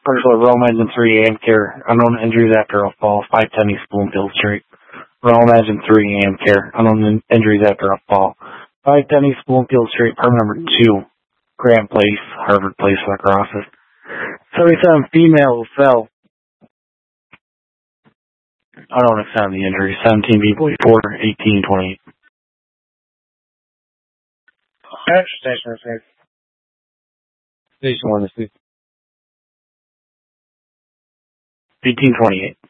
Partial Rome Engine 3 AM Care. Unknown injuries after a fall. 510 East Bloomfield Street. Rome Engine 3 AM Care. Unknown injuries after a fall. 510 East Bloomfield Street. Perm number 2. Grant Place, Harvard Place, La Crosse. 77 female fell. I don't extend the injury. 17 people, 4, 18, 28. Station 1 to 1828.